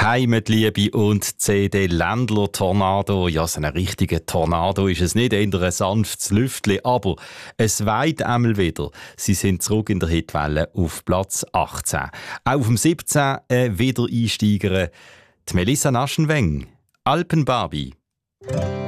Heimatliebe und CD-Ländler-Tornado. Ja, so ein richtiger Tornado ist es nicht, eher ein sanftes Lüftchen, aber es weht einmal wieder. Sie sind zurück in der Hitwelle auf Platz 18. Auch auf dem 17 Wiedereinsteigerin, die Melissa Naschenweng, Alpenbarbie.